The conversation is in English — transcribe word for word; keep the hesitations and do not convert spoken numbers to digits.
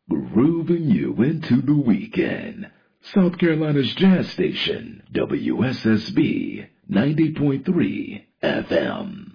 Grooving you into the weekend. South Carolina's jazz station, W S S B ninety point three F M.